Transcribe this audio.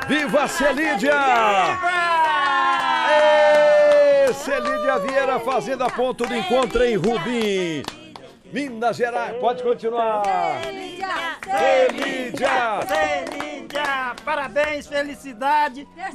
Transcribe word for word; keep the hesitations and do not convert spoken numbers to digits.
Viva Celídia! Ê, Celídia Vieira fazendo a ponto de encontro em Rubim, Minas Gerais. Pode continuar. Celídia! Celídia! Celídia! Parabéns, felicidade!